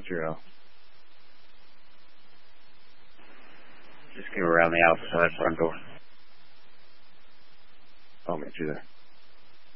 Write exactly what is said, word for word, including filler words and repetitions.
zero. Just came around the outside front door. I'll meet you there.